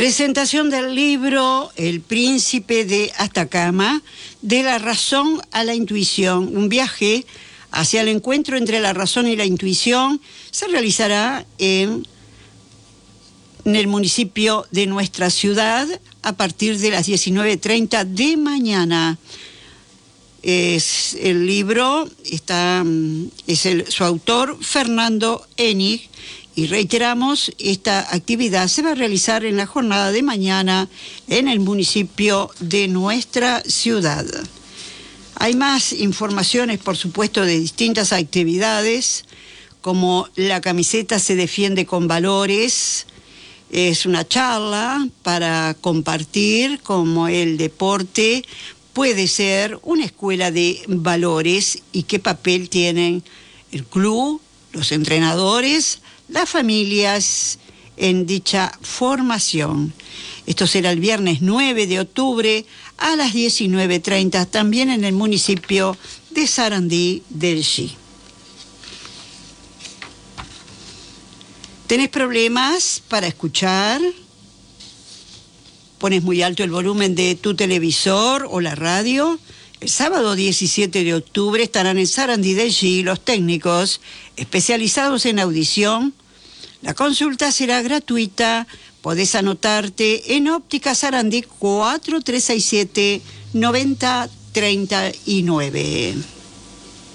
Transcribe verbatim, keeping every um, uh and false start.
Presentación del libro El Príncipe de Atacama, de la razón a la intuición. Un viaje hacia el encuentro entre la razón y la intuición se realizará en, en el municipio de nuestra ciudad a partir de las diecinueve treinta de mañana. Es el libro, está, es el, su autor, Fernando Enig. Y reiteramos, esta actividad se va a realizar en la jornada de mañana en el municipio de nuestra ciudad. Hay más informaciones, por supuesto, de distintas actividades, como la camiseta se defiende con valores. Es una charla para compartir cómo el deporte puede ser una escuela de valores y qué papel tienen el club, los entrenadores, las familias en dicha formación. Esto será el viernes nueve de octubre a las diecinueve treinta, también en el municipio de Sarandí del Xi. ¿Tenés problemas para escuchar? ¿Pones muy alto el volumen de tu televisor o la radio? El sábado diecisiete de octubre estarán en Sarandí del Xi los técnicos especializados en audición. La consulta será gratuita. Podés anotarte en Óptica Sarandí cuatro tres seis siete, nueve cero tres nueve.